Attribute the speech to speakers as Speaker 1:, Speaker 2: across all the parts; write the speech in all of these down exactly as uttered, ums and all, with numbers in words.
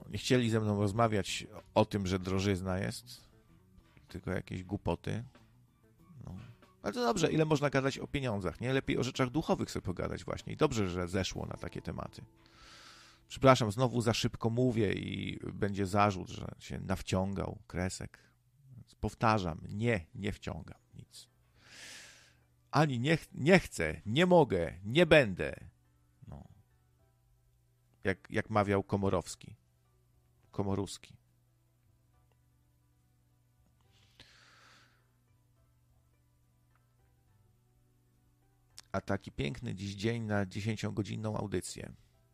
Speaker 1: nie chcieli ze mną rozmawiać o tym, że drożyzna jest, tylko jakieś głupoty. No. Ale to dobrze, ile można gadać o pieniądzach, nie? Lepiej o rzeczach duchowych sobie pogadać właśnie. I dobrze, że zeszło na takie tematy. Przepraszam, znowu za szybko mówię i będzie zarzut, że się nawciągał kresek. Powtarzam, nie, nie wciągam nic. Ani nie, ch- nie chcę, nie mogę, nie będę. No. Jak, jak mawiał Komorowski. Komorowski. A taki piękny dziś dzień na dziesięciogodzinną audycję.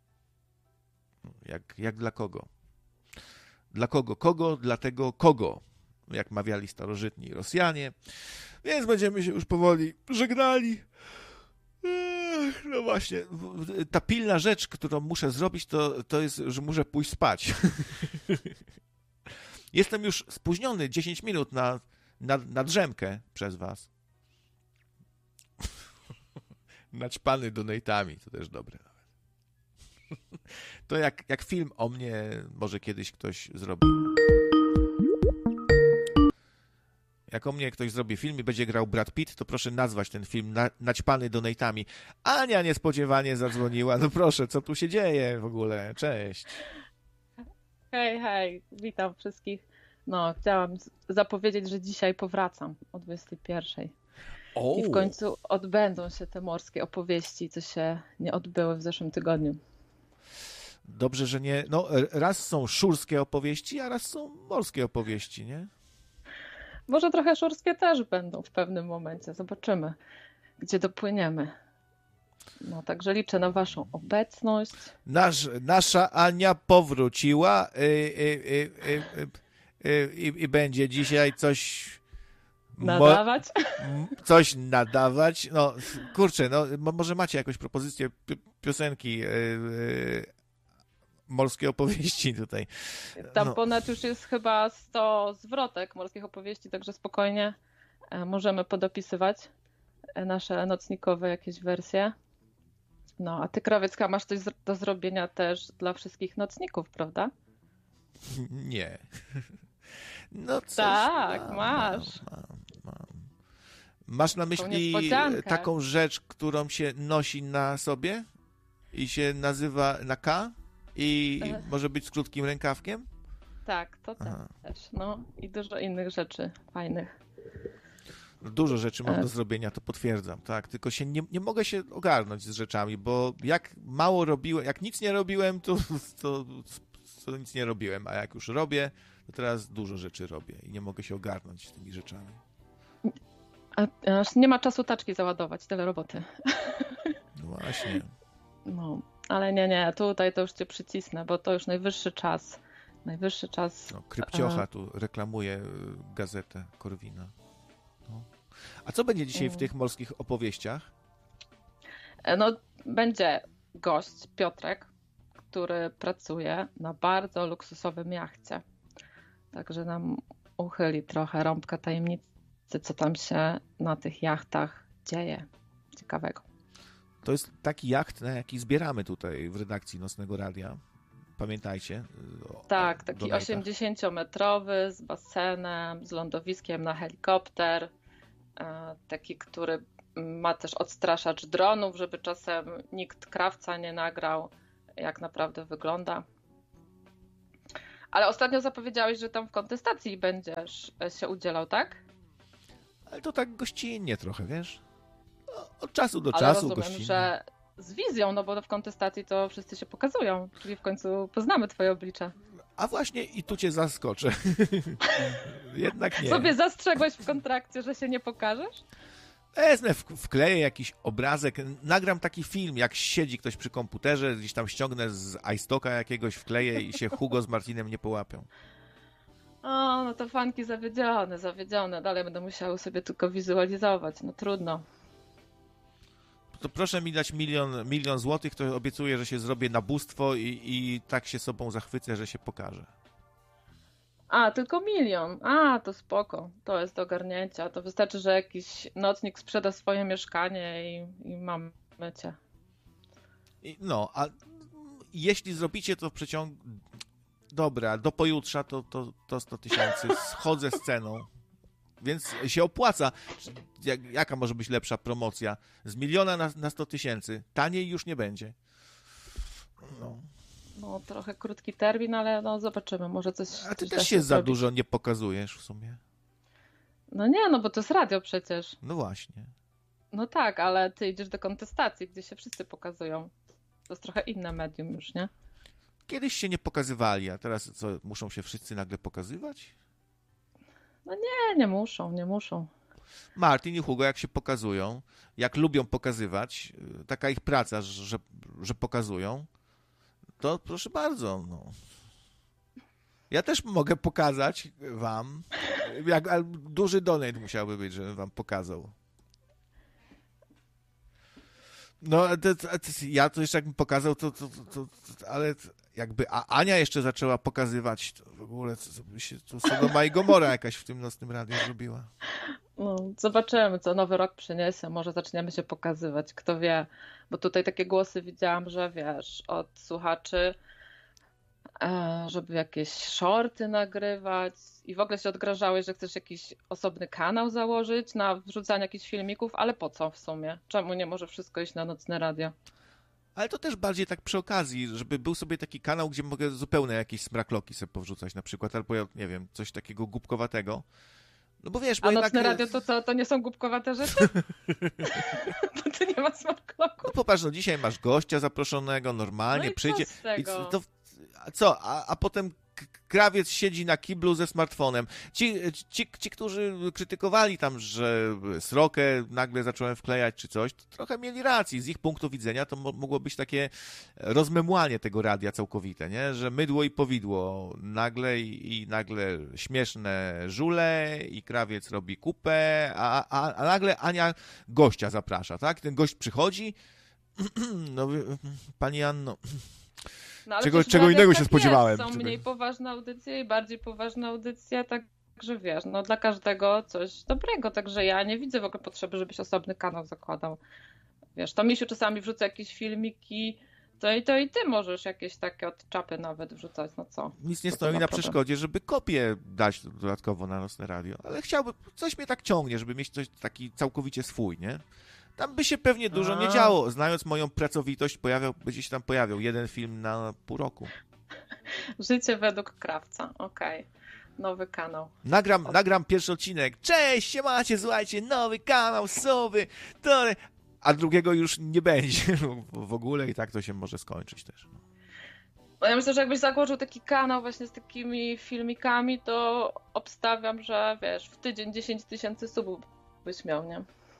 Speaker 1: Jak, jak dla kogo? Dla kogo? Kogo? Dlatego kogo? Jak mawiali starożytni Rosjanie. Więc będziemy się już powoli żegnali. Ech, no właśnie, ta pilna rzecz, którą muszę zrobić, to, to jest, że muszę pójść spać. Jestem już spóźniony dziesięć minut na, na, na drzemkę przez was. Naćpany donatami, to też dobre nawet. To jak, jak film o mnie może kiedyś ktoś zrobi. Jak o mnie ktoś zrobi film i będzie grał Brad Pitt, to proszę nazwać ten film na, Naćpany donatami. Ania niespodziewanie zadzwoniła. No proszę, co tu się dzieje w ogóle? Cześć.
Speaker 2: Hej, hej, witam wszystkich. No, chciałam zapowiedzieć, że dzisiaj powracam o dwudziestej pierwszej.
Speaker 1: O.
Speaker 2: I w końcu odbędą się te morskie opowieści, co się nie odbyły w zeszłym tygodniu.
Speaker 1: Dobrze, że nie... No, raz są szurskie opowieści, a raz są morskie opowieści, nie?
Speaker 2: Może trochę szurskie też będą w pewnym momencie. Zobaczymy, gdzie dopłyniemy. No, także liczę na waszą obecność.
Speaker 1: Nasz, nasza Ania powróciła i, i, i, i, i, i będzie dzisiaj coś...
Speaker 2: Nadawać?
Speaker 1: Mo, coś nadawać. No, kurczę, no, może macie jakąś propozycję pi- piosenki yy, yy, morskie opowieści tutaj.
Speaker 2: Tam
Speaker 1: no.
Speaker 2: ponad już jest chyba sto zwrotek morskich opowieści, także spokojnie możemy podopisywać nasze nocnikowe jakieś wersje. No, a ty, Krawiecka, masz coś do zrobienia też dla wszystkich nocników, prawda?
Speaker 1: Nie. No coś,
Speaker 2: tak,
Speaker 1: mam,
Speaker 2: masz.
Speaker 1: Mam, mam, mam. Masz na myśli taką rzecz, którą się nosi na sobie i się nazywa na K i
Speaker 2: Aha.
Speaker 1: może być z krótkim rękawkiem?
Speaker 2: Tak, to Aha. też. No i dużo innych rzeczy fajnych.
Speaker 1: Dużo rzeczy mam do zrobienia, to potwierdzam, tak, tylko się nie, nie mogę się ogarnąć z rzeczami, bo jak mało robiłem, jak nic nie robiłem, to, to, to nic nie robiłem, a jak już robię, to teraz dużo rzeczy robię i nie mogę się ogarnąć z tymi rzeczami.
Speaker 2: A aż nie ma czasu taczki załadować, tyle roboty.
Speaker 1: No właśnie.
Speaker 2: No, ale nie, nie, tutaj to już cię przycisnę, bo to już najwyższy czas, najwyższy czas.
Speaker 1: No, Krypciocha tu reklamuje gazetę Korwina. No. A co będzie dzisiaj w tych morskich opowieściach?
Speaker 2: No, będzie gość, Piotrek, który pracuje na bardzo luksusowym jachcie. Także nam uchyli trochę rąbka tajemnicy, co tam się na tych jachtach dzieje ciekawego.
Speaker 1: To jest taki jacht, na jaki zbieramy tutaj w redakcji Nocnego Radia. Pamiętajcie.
Speaker 2: O, tak, taki donatach. osiemdziesięciometrowy z basenem, z lądowiskiem na helikopter. Taki, który ma też odstraszacz dronów, żeby czasem nikt krawca nie nagrał, jak naprawdę wygląda. Ale ostatnio zapowiedziałeś, że tam w kontestacji będziesz się udzielał, tak?
Speaker 1: Ale to tak gościnnie trochę, wiesz? Od czasu do
Speaker 2: Ale
Speaker 1: czasu
Speaker 2: rozumiem,
Speaker 1: gościnnie.
Speaker 2: że z wizją, no bo w kontestacji to wszyscy się pokazują, czyli w końcu poznamy twoje oblicze.
Speaker 1: A właśnie i tu cię zaskoczę. Jednak nie.
Speaker 2: Sobie zastrzegłeś w kontrakcie, że się nie pokażesz?
Speaker 1: Wezmę, wkleję jakiś obrazek, nagram taki film, jak siedzi ktoś przy komputerze, gdzieś tam ściągnę z iStocka jakiegoś, wkleję i się Hugo z Martinem nie połapią.
Speaker 2: O, no to fanki zawiedzione, zawiedzione. Dalej będę musiał sobie tylko wizualizować. No trudno.
Speaker 1: To proszę mi dać milion, milion złotych, to obiecuję, że się zrobię na bóstwo i, i tak się sobą zachwycę, że się pokażę.
Speaker 2: A, tylko milion. A, to spoko. To jest do ogarnięcia. To wystarczy, że jakiś nocnik sprzeda swoje mieszkanie i, i mamy cię.
Speaker 1: I, no, a jeśli zrobicie to w przeciągu dobra, do pojutrza to, to, to sto tysięcy, schodzę z ceną, więc się opłaca. Jak, jaka może być lepsza promocja? Z miliona na, na sto tysięcy. Taniej już nie będzie. No.
Speaker 2: No, trochę krótki termin, ale no zobaczymy, może coś...
Speaker 1: A ty
Speaker 2: coś
Speaker 1: też
Speaker 2: da
Speaker 1: się za
Speaker 2: zrobić.
Speaker 1: dużo nie pokazujesz w sumie.
Speaker 2: No nie, no bo to jest radio przecież.
Speaker 1: No właśnie.
Speaker 2: No tak, ale ty idziesz do kontestacji, gdzie się wszyscy pokazują. To jest trochę inne medium już, nie?
Speaker 1: Kiedyś się nie pokazywali, a teraz co, muszą się wszyscy nagle pokazywać?
Speaker 2: No nie, nie muszą, nie muszą.
Speaker 1: Martin i Hugo jak się pokazują, jak lubią pokazywać, taka ich praca, że, że pokazują, to proszę bardzo, no. Ja też mogę pokazać wam, jak, ale duży donate musiałby być, żebym wam pokazał. No, to, to, to, ja to jeszcze jakbym pokazał, to, to, to, to ale jakby a Ania jeszcze zaczęła pokazywać, to w ogóle to, to by się to Sodoma i Gomora jakaś w tym nocnym radiu zrobiła.
Speaker 2: No, zobaczymy, co nowy rok przyniesie. Może zaczniemy się pokazywać, kto wie. Bo tutaj takie głosy widziałam, że wiesz, od słuchaczy, e, żeby jakieś shorty nagrywać i w ogóle się odgrażałeś, że chcesz jakiś osobny kanał założyć na wrzucanie jakichś filmików, ale po co w sumie? Czemu nie może wszystko iść na nocne radio?
Speaker 1: Ale to też bardziej tak przy okazji, żeby był sobie taki kanał, gdzie mogę zupełnie jakieś smrakloki sobie powrzucać na przykład, albo ja nie wiem, coś takiego głupkowatego. No bo wiesz, bo
Speaker 2: A
Speaker 1: jednak...
Speaker 2: nocne radio to co? To nie są głupkowate rzeczy? Bo tu nie ma smartloków.
Speaker 1: No popatrz, no dzisiaj masz gościa zaproszonego, normalnie
Speaker 2: No i
Speaker 1: przyjdzie.
Speaker 2: co z tego?
Speaker 1: I co, to, a co? A, a potem k- krawiec siedzi na kiblu ze smartfonem. Ci, ci, ci, którzy krytykowali tam, że srokę nagle zacząłem wklejać czy coś, to trochę mieli rację. Z ich punktu widzenia to mo- mogło być takie rozmemłanie tego radia całkowite, nie? Że mydło i powidło nagle i, i nagle śmieszne żule i krawiec robi kupę, a, a, a nagle Ania gościa zaprasza, tak? Ten gość przychodzi, no pani Anno,
Speaker 2: No, ale
Speaker 1: Czego-
Speaker 2: przecież
Speaker 1: czego
Speaker 2: w radiach
Speaker 1: innego się
Speaker 2: tak
Speaker 1: spodziewałem.
Speaker 2: Jest. Są mniej poważne audycje i bardziej poważne audycje, także wiesz, no dla każdego coś dobrego, także ja nie widzę w ogóle potrzeby, żebyś osobny kanał zakładał. Wiesz, to Misiu czasami wrzuca jakieś filmiki, to i to i ty możesz jakieś takie od czapy nawet wrzucać, no co?
Speaker 1: Nic nie
Speaker 2: To
Speaker 1: stoi
Speaker 2: co
Speaker 1: na
Speaker 2: za problem?
Speaker 1: przeszkodzie, żeby kopię dać dodatkowo na Nocne Radio, ale chciałbym, coś mnie tak ciągnie, żeby mieć coś taki całkowicie swój, nie? Tam by się pewnie dużo
Speaker 2: A.
Speaker 1: nie działo. Znając moją pracowitość, pojawiał, będzie się tam pojawiał jeden film na pół roku.
Speaker 2: Życie według krawca, okej. Nowy kanał.
Speaker 1: Nagram, nagram pierwszy odcinek. Cześć, siemacie, słuchajcie, nowy kanał, sowy, to... A drugiego już nie będzie w ogóle i tak to się może skończyć też.
Speaker 2: No ja myślę, że jakbyś założył taki kanał właśnie z takimi filmikami, to obstawiam, że wiesz, w tydzień dziesięć tysięcy subów byś miał, nie?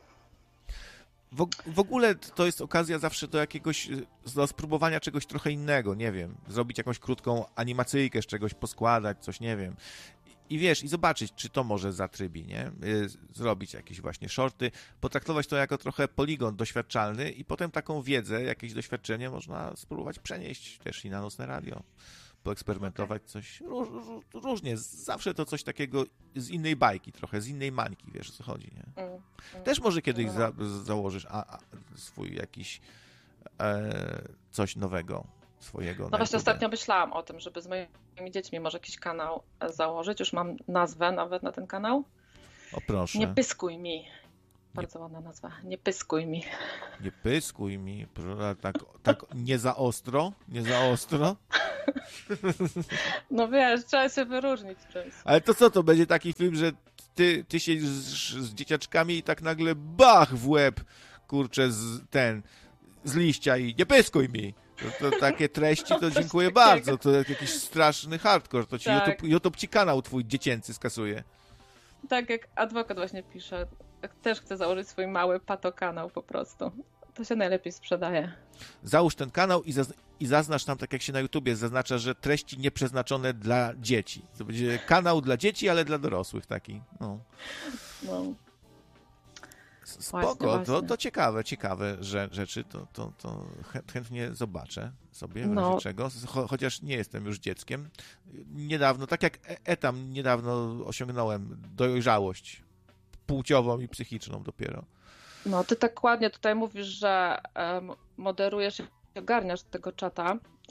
Speaker 1: W, w ogóle to jest okazja zawsze do jakiegoś, do spróbowania czegoś trochę innego, nie wiem, zrobić jakąś krótką animacyjkę z czegoś, poskładać, coś, nie wiem. I wiesz, i zobaczyć, czy to może zatrybi, nie? Y, Zrobić jakieś właśnie shorty, potraktować to jako trochę poligon doświadczalny i potem taką wiedzę, jakieś doświadczenie można spróbować przenieść też i na Nocne Radio. Poeksperymentować coś róż, róż, różnie, zawsze to coś takiego z innej bajki trochę, z innej mańki, wiesz o co chodzi, nie?
Speaker 2: Mm, mm.
Speaker 1: Też może kiedyś
Speaker 2: No.
Speaker 1: za, założysz a, a, swój jakiś e, coś nowego swojego.
Speaker 2: No
Speaker 1: na
Speaker 2: właśnie
Speaker 1: YouTube.
Speaker 2: ostatnio myślałam o tym, żeby z moimi dziećmi może jakiś kanał założyć. Już mam nazwę nawet na ten kanał.
Speaker 1: O proszę,
Speaker 2: Nie
Speaker 1: nie,
Speaker 2: pyskuj mi. Bardzo ładna nazwa. Nie pyskuj mi.
Speaker 1: nie pyskuj mi, proszę, tak, tak nie za ostro, nie za ostro.
Speaker 2: No wiesz, trzeba się wyróżnić czymś.
Speaker 1: Ale to co, to będzie taki film, że ty, ty siedzisz z, z dzieciaczkami i tak nagle bach w łeb, kurczę, z, ten, z liścia i nie pyskuj mi. To, to takie treści, to
Speaker 2: Coś
Speaker 1: dziękuję
Speaker 2: takiego.
Speaker 1: bardzo. To jak jakiś straszny hardcore. To ci
Speaker 2: Tak.
Speaker 1: YouTube, YouTube ci kanał twój dziecięcy skasuje.
Speaker 2: Tak jak adwokat właśnie pisze. Też chce założyć swój mały patokanał po prostu. To się najlepiej sprzedaje.
Speaker 1: Załóż ten kanał i, zaz- i zaznacz tam, tak jak się na YouTubie zaznacza, że treści nieprzeznaczone dla dzieci. To będzie kanał dla dzieci, ale dla dorosłych taki. No.
Speaker 2: No.
Speaker 1: Spoko,
Speaker 2: Właśnie,
Speaker 1: to,
Speaker 2: właśnie.
Speaker 1: to ciekawe, ciekawe że, rzeczy, to, to, to chę- chętnie zobaczę sobie, w razie
Speaker 2: No.
Speaker 1: czego, Cho- chociaż nie jestem już dzieckiem. Niedawno, tak jak E- Etam, niedawno osiągnąłem dojrzałość płciową i psychiczną dopiero.
Speaker 2: No, ty tak ładnie tutaj mówisz, że em, moderujesz i ogarniasz tego czata,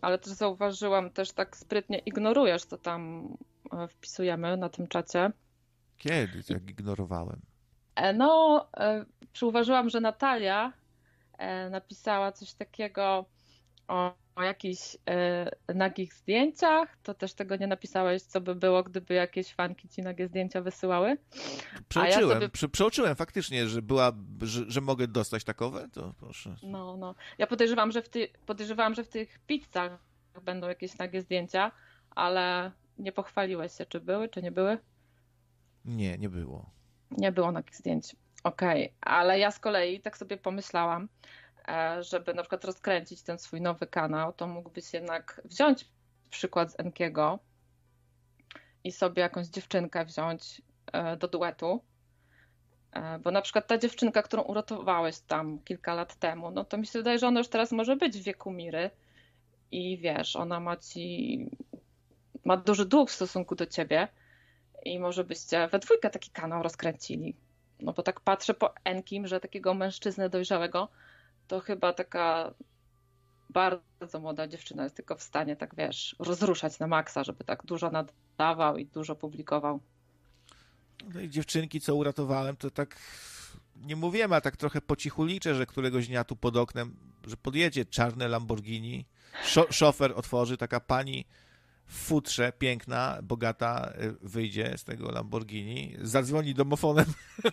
Speaker 2: ale też zauważyłam, też tak sprytnie ignorujesz, co tam wpisujemy na tym czacie.
Speaker 1: Kiedy? Jak ignorowałem?
Speaker 2: No, przyuważyłam, że Natalia napisała coś takiego o, o jakichś nagich zdjęciach. To też tego nie napisałeś, co by było, gdyby jakieś fanki ci nagie zdjęcia wysyłały.
Speaker 1: Przeoczyłem, ja sobie... Prze, przeoczyłem faktycznie, że była, że, że mogę dostać takowe, to proszę.
Speaker 2: No, no. Ja podejrzewam, że w ty, podejrzewałam, że w tych pizzach będą jakieś nagie zdjęcia, ale nie pochwaliłeś się, czy były, czy nie były?
Speaker 1: Nie, nie było.
Speaker 2: Nie było takich zdjęć. Okej, okay. Ale ja z kolei tak sobie pomyślałam, żeby na przykład rozkręcić ten swój nowy kanał, to mógłbyś jednak wziąć przykład z Enkiego i sobie jakąś dziewczynkę wziąć do duetu, bo na przykład ta dziewczynka, którą uratowałeś tam kilka lat temu, no to mi się wydaje, że ona już teraz może być w wieku Miry i wiesz, ona ma ci, ma duży dług w stosunku do ciebie i może byście we dwójkę taki kanał rozkręcili. No bo tak patrzę po Enkim, że takiego mężczyznę dojrzałego to chyba taka bardzo młoda dziewczyna jest tylko w stanie, tak wiesz, rozruszać na maksa, żeby tak dużo nadawał i dużo publikował.
Speaker 1: No i dziewczynki, co uratowałem, to tak nie mówiłem, a tak trochę po cichu liczę, że któregoś dnia tu pod oknem, że podjedzie czarne Lamborghini, szo- szofer otworzy, taka pani w futrze, piękna, bogata, wyjdzie z tego Lamborghini, zadzwoni domofonem.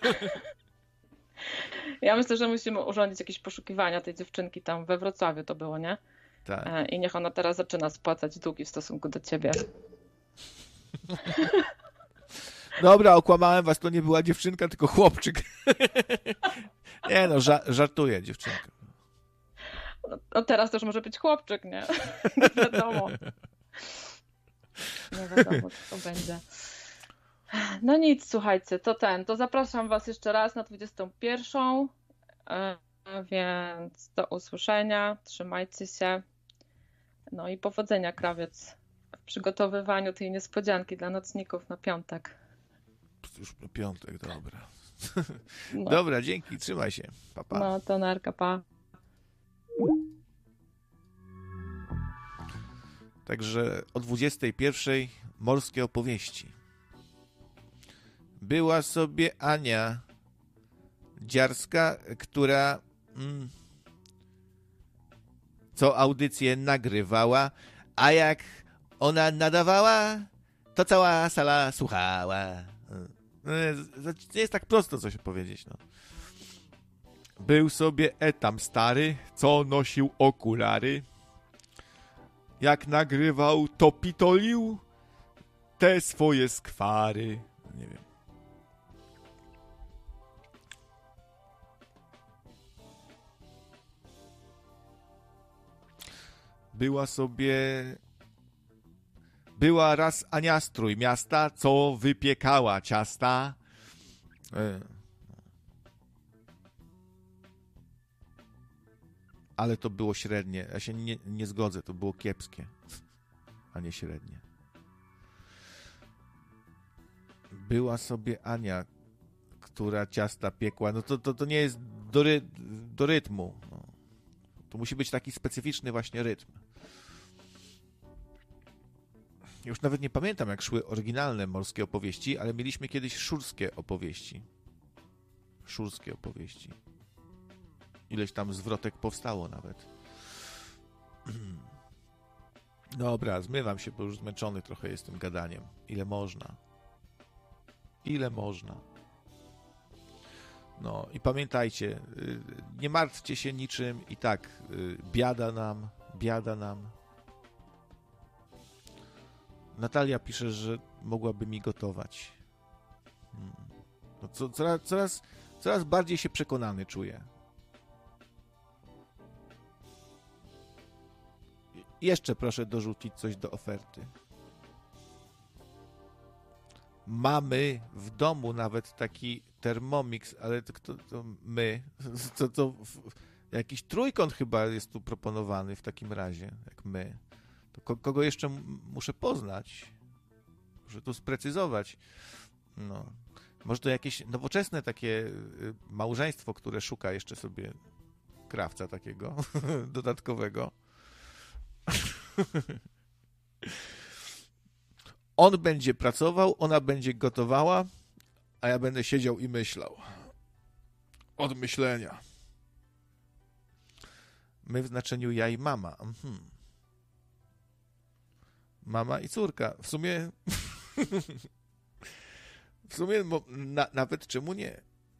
Speaker 2: Ja myślę, że musimy urządzić jakieś poszukiwania tej dziewczynki tam we Wrocławiu to było, nie?
Speaker 1: Tak.
Speaker 2: I niech ona teraz zaczyna spłacać długi w stosunku do ciebie.
Speaker 1: Dobra, okłamałem was, to nie była dziewczynka, tylko chłopczyk. Nie no, ża- żartuję, dziewczynka.
Speaker 2: No teraz też może być chłopczyk, nie? Nie wiadomo. Nie wiadomo, co to będzie. No nic, słuchajcie, to ten, to zapraszam was jeszcze raz na dwudziestą pierwszą, więc do usłyszenia, trzymajcie się, no i powodzenia, krawiec, w przygotowywaniu tej niespodzianki dla nocników na piątek.
Speaker 1: Już na piątek, dobra.
Speaker 2: No.
Speaker 1: Dobra, dzięki, trzymaj się, pa, pa.
Speaker 2: No to narka, pa.
Speaker 1: Także o dwudziestej pierwszej morskie opowieści. Była sobie Ania Dziarska, która mm, co audycję nagrywała, a jak ona nadawała, to cała sala słuchała. Nie jest tak prosto coś powiedzieć. No. Był sobie etam stary, co nosił okulary. Jak nagrywał, to pitolił te swoje skwary. Nie wiem. Była sobie... Była raz Ania strój miasta, co wypiekała ciasta. Ale to było średnie. Ja się nie, nie zgodzę, to było kiepskie, a nie średnie. Była sobie Ania, która ciasta piekła. No to, to, to nie jest do, ry, do rytmu. No. To musi być taki specyficzny właśnie rytm. Już nawet nie pamiętam, jak szły oryginalne morskie opowieści, ale mieliśmy kiedyś szurskie opowieści. Szurskie opowieści. Ileś tam zwrotek powstało nawet. Dobra, zmywam się, bo już zmęczony trochę jestem gadaniem. Ile można. Ile można. No i pamiętajcie, nie martwcie się niczym i tak biada nam, biada nam. Natalia pisze, że mogłaby mi gotować. Hmm. No co, coraz, coraz, coraz bardziej się przekonany czuję. Jeszcze proszę dorzucić coś do oferty. Mamy w domu nawet taki Thermomix, ale to, to, to my, to, to jakiś trójkąt chyba jest tu proponowany w takim razie, jak my. To ko- kogo jeszcze m- muszę poznać? Muszę to sprecyzować. No. Może to jakieś nowoczesne takie małżeństwo, które szuka jeszcze sobie krawca takiego dodatkowego. On będzie pracował, ona będzie gotowała, a ja będę siedział i myślał. Od myślenia. My w znaczeniu ja i mama. Mhm. Mama i córka. W sumie... w sumie na, nawet czemu nie?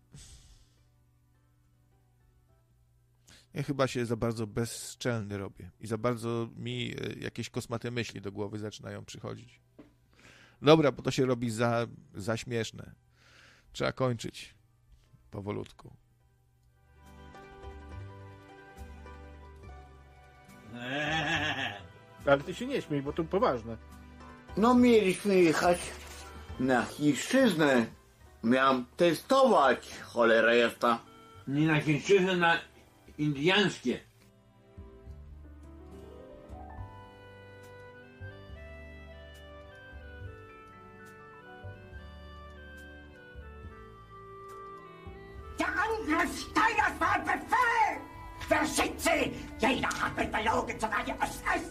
Speaker 1: Ja chyba się za bardzo bezczelny robię i za bardzo mi jakieś kosmate myśli do głowy zaczynają przychodzić. Dobra, bo to się robi za, za śmieszne. Trzeba kończyć powolutku.
Speaker 3: Ale ty się nie śmiej, bo to poważne.
Speaker 4: No mieliśmy jechać na chińszczyznę. Miałem testować, cholera jasna.
Speaker 5: Nie na chińszczyznę, na indiańskie.
Speaker 6: Der Angriff Steiners war ein Befehl! Verschütze! Jeder hat mich belogen, sogar die S S!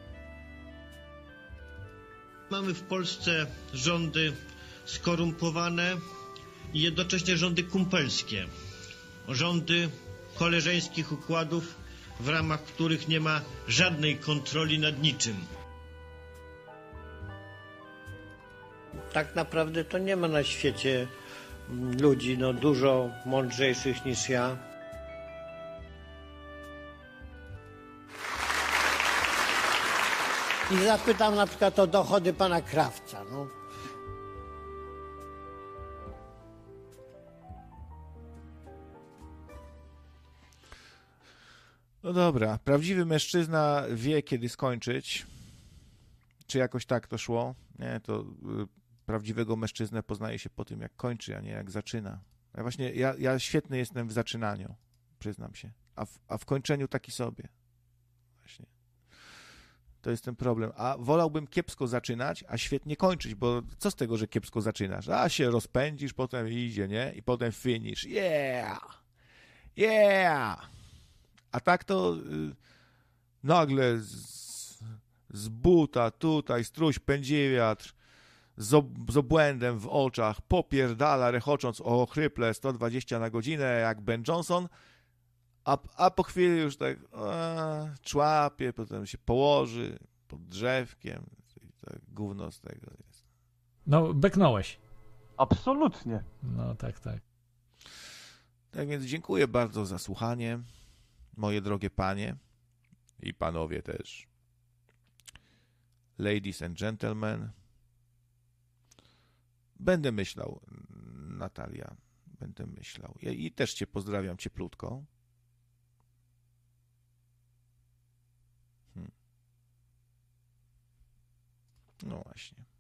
Speaker 7: Mamy w Polsce rządy skorumpowane i jednocześnie rządy kumpelskie. Rządy koleżeńskich układów, w ramach których nie ma żadnej kontroli nad niczym.
Speaker 8: Tak naprawdę to nie ma na świecie ludzi no, dużo mądrzejszych niż ja. I zapytam na przykład o dochody pana Krawca. No.
Speaker 1: No dobra, prawdziwy mężczyzna wie, kiedy skończyć. Czy jakoś tak to szło? Nie, to y, prawdziwego mężczyznę poznaje się po tym, jak kończy, a nie jak zaczyna. Ja właśnie, ja, ja świetny jestem w zaczynaniu, przyznam się, a w, a w kończeniu taki sobie. Właśnie. To jest ten problem. A wolałbym kiepsko zaczynać, a świetnie kończyć, bo co z tego, że kiepsko zaczynasz? A się rozpędzisz, potem idzie, nie? I potem finish. Yeah! Yeah! A tak to y, nagle z, z buta tutaj struś pędzi wiatr, z, ob, z obłędem w oczach, popierdala rechocząc o chryple sto dwadzieścia na godzinę jak Ben Johnson, a, a po chwili już tak a, człapie, potem się położy pod drzewkiem i tak gówno z tego jest.
Speaker 9: No, beknąłeś.
Speaker 3: Absolutnie.
Speaker 9: No, tak, tak.
Speaker 1: Tak więc dziękuję bardzo za słuchanie, moje drogie panie i panowie też. Ladies and gentlemen. Będę myślał, Natalia, będę myślał. Ja, i też cię pozdrawiam cieplutko. Hmm. No właśnie.